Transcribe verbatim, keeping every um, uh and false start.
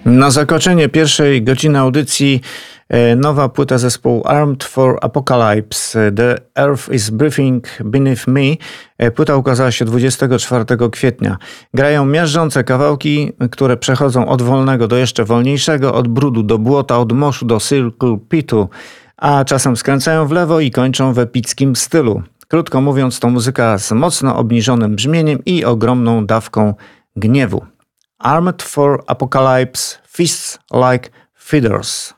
Na zakończenie pierwszej godziny audycji nowa płyta zespołu Armed for Apocalypse, The Earth is Breathing Beneath Me. Płyta ukazała się dwudziestego czwartego kwietnia. Grają miażdżące kawałki, które przechodzą od wolnego do jeszcze wolniejszego, od brudu do błota, od moszu do Circle Pitu, a czasem skręcają w lewo i kończą w epickim stylu. Krótko mówiąc, to muzyka z mocno obniżonym brzmieniem i ogromną dawką gniewu. Armed for Apocalypse, Fists Like Feathers.